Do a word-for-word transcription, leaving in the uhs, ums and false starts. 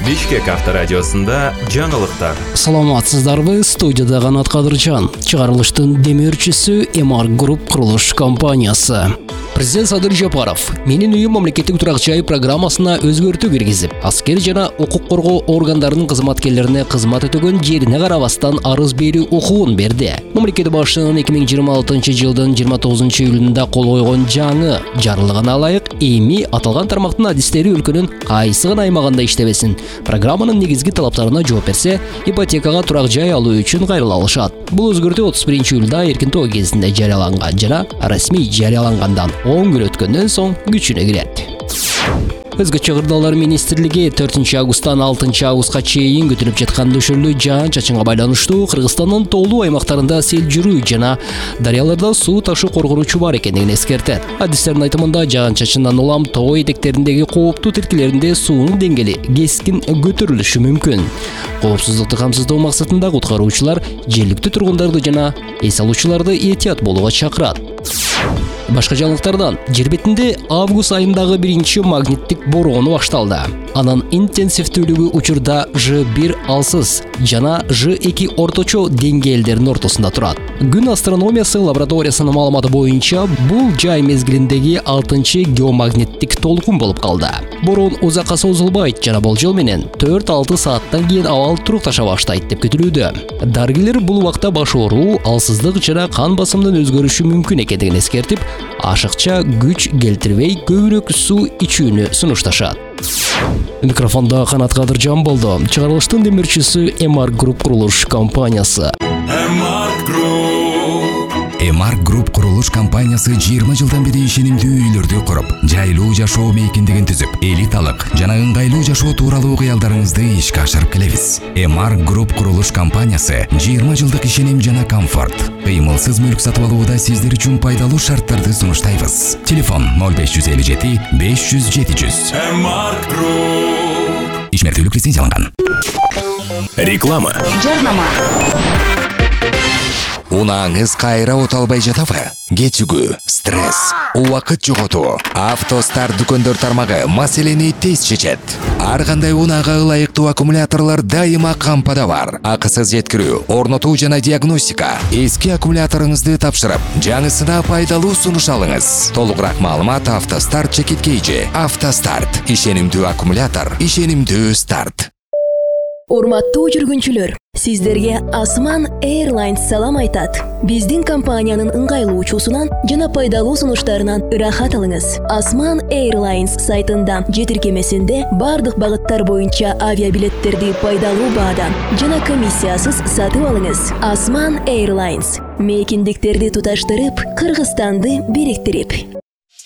Бишкек авторадиосында жаңылыктар. Саламатсыздарбы, студияда Канат Кадыржан. Чыгарылыштын демөөрчүсү Эмар Груп курулуш компаниясы. Президент Садыр Жапаров менин үйүм мамлекеттик турак жай программасына өзгөртүү киргизип, аскер жана укук коргоо органдарынын кызматкерлерине кызмат өтөгөн жерине карабастан арыз берүү укугун берди. Мамлекет башчынын эки миң жыйырма алтынчы жылдын жыйырма тогузунчу июлунда кол койгон жаңы жарлыгына ылайык эми аталган тармактын адистери өлкөнүн кайсы гана аймагында иштебесин, программанын негизги талаптарына жооп берсе, ипотекага турак жай алуу үчүн кайрыла алышат. Бул өзгөртүү отуз биринчи июлда эркин тоо кезинде жарыяланган жана расмий жарыялангандан он күн өткөндөн соң күчүнө кирет. Өзгөчө кырдаалар министрлиги төртүнчү августтан алтынчы августка чейин күтүлүп жаткан нөшөрлүү жаан-чачынга байланыштуу Кыргызстандын тоолуу аймактарында сел жүрүү жана дарыяларда суу ташуу коргонучу бар экендигин эскертет. Адистердин айтымында жаан-чачындан улам тоо этектериндеги кооптуу тилкелеринде суунун деңгээли кескин көтөрүлүшү мүмкүн. Коопсуздукту камсыздоо максатында куткаруучулар жергиликтүү тургундарды жана эс алуучуларды этият болууга чакырат. Башка жаңылыктардан, жер бетинде август айындагы биринчи магниттик бороону башталды. Анын интенсивдүүлүгү учурда жэ бир алсыз жана жэ эки орточо деңгээлдеринин ортосунда турат. Күн астрономиясы лабораториясынын маалыматы боюнча, бул жай мезгилиндеги алтынчы геомагниттик толкун болуп калды. Бороон узакка созулбайт жана болжол менен төрт-алты сааттан кийин абал турукташа баштайт деп күтүлүүдө. Дарыгерлер бул убакта баш ооруу, алсыздык жана кан басымынын өзгөрүшү мүмкүн экендигин эскертип, ашыкча күч келтирбей көбүрөөк суу ичүүнү сунушташат. Микрофонда Канат Кадыржан болду. Чыгарылыштын демөөрчүсү Эмар Груп курулуш компаниясы. Эмар Груп. Эмар Груп курулуш компаниясы жыйырма жылдан бери ишенимдүү үйлөрдү куруп, жайлуу жашоо мейкиндигин түзүп, элиталык жана ыңгайлуу жашоо тууралуу кыялдарыңызды ишке ашырып келебиз. Эмар Груп курулуш компаниясы жыйырма жылдык ишеним жана комфорт, кыймылсыз мүлк сатып алууда сиздер үчүн пайдалуу шарттарды сунуштайбыз. Телефон ноль беш жүз элүү жети беш жүз жети жүз. Эмар Груп. Ишмердүүлүк лицензияланган. Реклама. Жарнама. Унааңыз кайра оталбай жатабы? Кечүгүү, стресс, убакыт жоготуу. Автостар дүкөндөр тармагы маселени тез чечет. Ар кандай унаага ылайыктуу аккумуляторлор дайыма кампада бар. Акысыз жеткирүү, орнотуу жана диагностика. Эски аккумуляторуңузду тапшырып, жаңысына пайдалуу сунуш алыңыз. Толугураак маалымат Автостарт чекиткейжи. Автостарт, ишенимдүү аккумулятор, ишенимдүү старт. Урматтуу жүргүнчүлөр, сиздерге Осман Airlines салам айтат. Биздин компаниянын ыңгайлуу учуусунан жана пайдалуу сунуштарынан ырахат алыңыз. Осман Airlines сайтында же тиркемесинде бардык багыттар боюнча авиабилеттерди пайдалуу баадан жана комиссиясыз сатып алыңыз. Осман Airlines мейкиндиктерди туташтырып, Кыргызстанды бириктирип.